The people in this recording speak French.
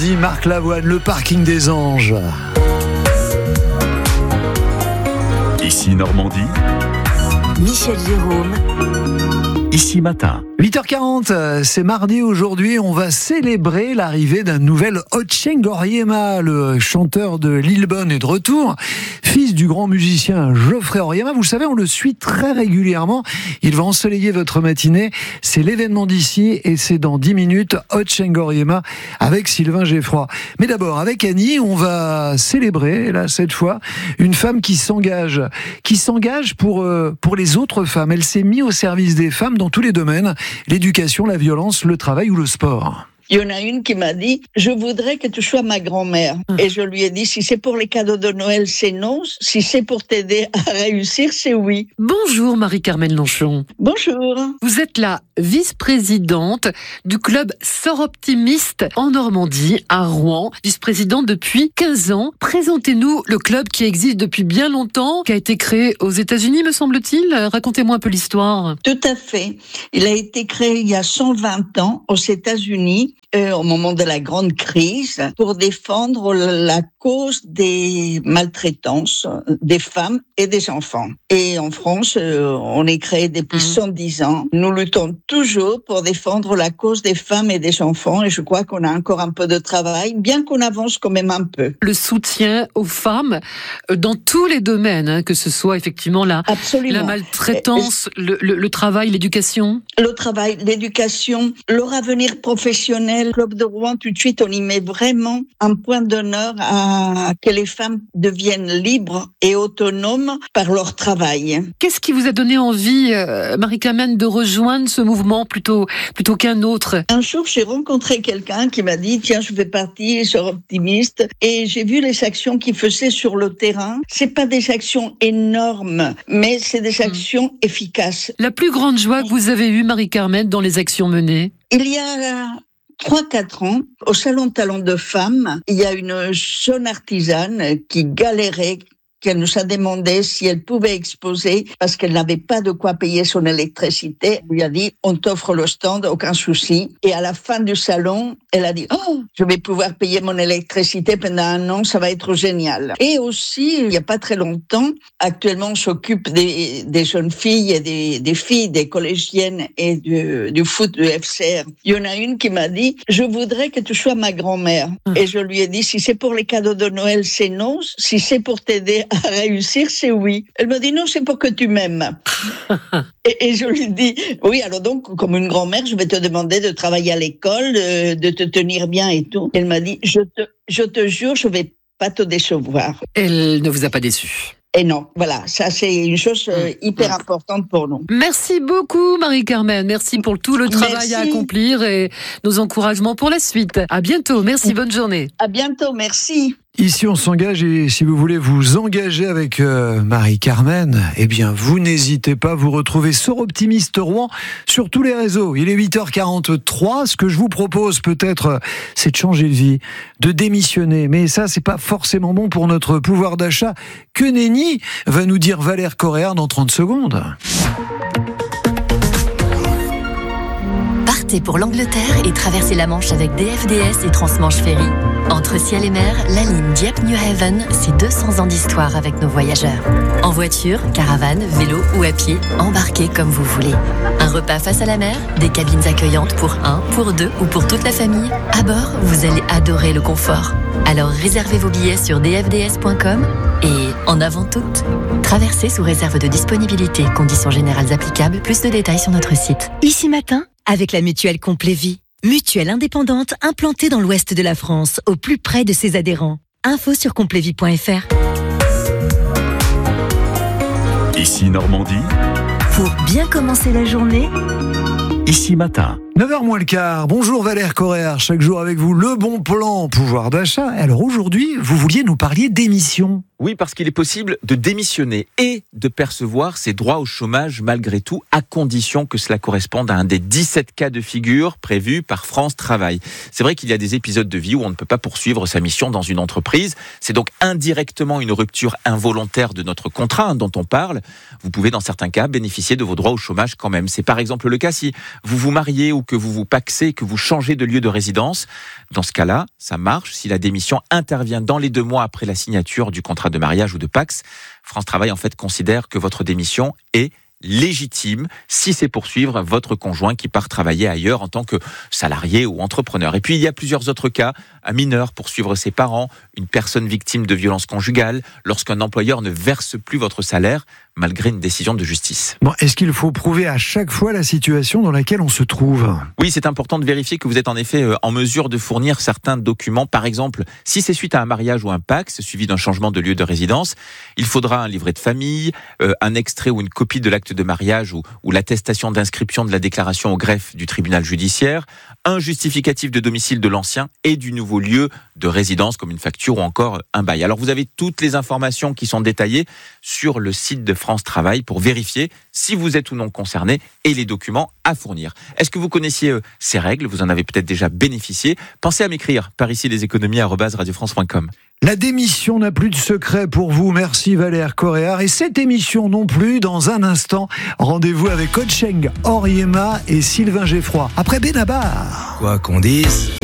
Dit Marc Lavoine, le parking des anges. Ici Normandie, Michel Jérôme. Ici Matin. 8h40, c'est mardi aujourd'hui, on va célébrer l'arrivée d'un nouvel Ocheng Auriemma, le chanteur de Lillebonne est de retour, fils du grand musicien Geoffrey Auriemma. Vous le savez, on le suit très régulièrement, il va ensoleiller votre matinée, c'est l'événement d'ici et c'est dans 10 minutes, Ocheng Auriemma avec Sylvain Geffroy. Mais d'abord, avec Annie, on va célébrer, là, cette fois, une femme qui s'engage pour les autres femmes. Elle s'est mise au service des femmes dans tous les domaines, l'éducation, la violence, le travail ou le sport. Il y en a une qui m'a dit « Je voudrais que tu sois ma grand-mère ». Et je lui ai dit « Si c'est pour les cadeaux de Noël, c'est non. Si c'est pour t'aider à réussir, c'est oui ». Bonjour Marie-Carmen Lonchon. Bonjour. Vous êtes la vice-présidente du club Sœurs Optimistes en Normandie, à Rouen. Vice-présidente depuis 15 ans. Présentez-nous le club qui existe depuis bien longtemps, qui a été créé aux États-Unis, me semble-t-il. Racontez-moi un peu l'histoire. Tout à fait. Il a été créé il y a 120 ans aux États-Unis. Au moment de la grande crise, pour défendre la cause des maltraitances des femmes et des enfants. Et en France, on est créé depuis 110 ans. Nous luttons toujours pour défendre la cause des femmes et des enfants et je crois qu'on a encore un peu de travail, bien qu'on avance quand même un peu. Le soutien aux femmes dans tous les domaines, que ce soit effectivement la maltraitance, le travail, l'éducation. Le travail, l'éducation, leur avenir professionnel. Club de Rouen, tout de suite, on y met vraiment un point d'honneur à que les femmes deviennent libres et autonomes par leur travail. Qu'est-ce qui vous a donné envie, Marie-Carmen, de rejoindre ce mouvement plutôt qu'un autre? Un jour, j'ai rencontré quelqu'un qui m'a dit « Tiens, je fais partie, Sœurs Optimistes » et j'ai vu les actions qu'ils faisaient sur le terrain. C'est pas des actions énormes, mais c'est des actions efficaces. La plus grande joie que vous avez eue, Marie-Carmen, dans les actions menées? Il y a 3-4 ans, au Salon de Talent de Femmes, il y a une jeune artisane qui galérait, qu'elle nous a demandé si elle pouvait exposer parce qu'elle n'avait pas de quoi payer son électricité. Elle lui a dit, on t'offre le stand, aucun souci. Et à la fin du salon, elle a dit, oh, je vais pouvoir payer mon électricité pendant 1 an, ça va être génial. Et aussi, il n'y a pas très longtemps, actuellement, on s'occupe des jeunes filles et des filles, des collégiennes et du foot du FCR. Il y en a une qui m'a dit, je voudrais que tu sois ma grand-mère. Et je lui ai dit, si c'est pour les cadeaux de Noël, c'est non. Si c'est pour t'aider à réussir, c'est oui. Elle m'a dit non, c'est pour que tu m'aimes. et je lui dis oui, alors donc, comme une grand-mère, je vais te demander de travailler à l'école, de te tenir bien et tout. Elle m'a dit, je te jure, je vais pas te décevoir. Elle ne vous a pas déçu? Et non, voilà, ça c'est une chose hyper importante pour nous. Merci beaucoup Marie-Carmen, merci pour tout le travail à accomplir et nos encouragements pour la suite. À bientôt, merci, bonne journée. À bientôt, merci. Ici, on s'engage et si vous voulez vous engager avec Marie-Carmen, eh bien, vous n'hésitez pas, vous retrouvez Sœurs Optimistes Rouen sur tous les réseaux. Il est 8h43. Ce que je vous propose peut-être, c'est de changer de vie, de démissionner. Mais ça, c'est pas forcément bon pour notre pouvoir d'achat. Que nenni, va nous dire Valère Correa dans 30 secondes. Partez pour l'Angleterre et traversez la Manche avec DFDS et Transmanche Ferry. Entre ciel et mer, la ligne Dieppe-New Haven, c'est 200 ans d'histoire avec nos voyageurs. En voiture, caravane, vélo ou à pied, embarquez comme vous voulez. Un repas face à la mer, des cabines accueillantes pour 1, pour 2 ou pour toute la famille. À bord, vous allez adorer le confort. Alors réservez vos billets sur dfds.com et en avant toute, traversez sous réserve de disponibilité. Conditions générales applicables, plus de détails sur notre site. Ici Matin, avec la mutuelle Complet Vie. Mutuelle indépendante implantée dans l'ouest de la France, au plus près de ses adhérents. Info sur completvie.fr. Ici Normandie, Pour bien commencer la journée, Ici Matin. 9h moins le quart. Bonjour Valère Correa, chaque jour avec vous, le bon plan pouvoir d'achat. Alors aujourd'hui, vous vouliez nous parler d'émissions. Oui, parce qu'il est possible de démissionner et de percevoir ses droits au chômage malgré tout, à condition que cela corresponde à un des 17 cas de figure prévus par France Travail. C'est vrai qu'il y a des épisodes de vie où on ne peut pas poursuivre sa mission dans une entreprise. C'est donc indirectement une rupture involontaire de notre contrat dont on parle. Vous pouvez dans certains cas bénéficier de vos droits au chômage quand même. C'est par exemple le cas si vous vous mariez ou que vous vous pacsez, que vous changez de lieu de résidence. Dans ce cas-là, ça marche si la démission intervient dans les 2 mois après la signature du contrat de mariage ou de Pacs. France Travail en fait considère que votre démission est légitime si c'est pour suivre votre conjoint qui part travailler ailleurs en tant que salarié ou entrepreneur. Et puis il y a plusieurs autres cas, un mineur pour suivre ses parents, une personne victime de violences conjugales, lorsqu'un employeur ne verse plus votre salaire malgré une décision de justice. Bon, est-ce qu'il faut prouver à chaque fois la situation dans laquelle on se trouve ? Oui, c'est important de vérifier que vous êtes en effet en mesure de fournir certains documents. Par exemple, si c'est suite à un mariage ou un Pacs suivi d'un changement de lieu de résidence, il faudra un livret de famille, un extrait ou une copie de l'acte de mariage ou l'attestation d'inscription de la déclaration au greffe du tribunal judiciaire, un justificatif de domicile de l'ancien et du nouveau lieu de résidence comme une facture ou encore un bail. Alors vous avez toutes les informations qui sont détaillées sur le site de France Travail pour vérifier si vous êtes ou non concerné et les documents à fournir. Est-ce que vous connaissiez ces règles ? Vous en avez peut-être déjà bénéficié. Pensez à m'écrire par ici leséconomies@radiofrance.com. La démission n'a plus de secret pour vous. Merci Valère Coréard. Et cette émission non plus. Dans un instant, rendez-vous avec Ocheng Auriemma et Sylvain Geffroy. Après Benabar. Quoi qu'on dise.